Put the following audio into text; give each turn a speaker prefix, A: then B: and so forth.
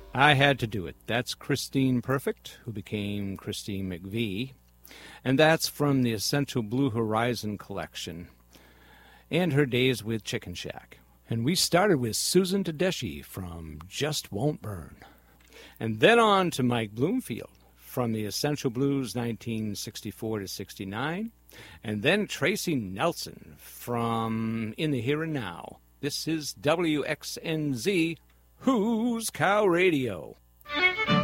A: I had to do it. That's Christine Perfect, who became Christine McVie. And that's from the Essential Blue Horizon collection and her days with Chicken Shack. And we started with Susan Tedeschi from Just Won't Burn. And then on to Mike Bloomfield from the Essential Blues 1964 to 69. And then Tracy Nelson from In the Here and Now. This is WXNZ, Who's Cow Radio?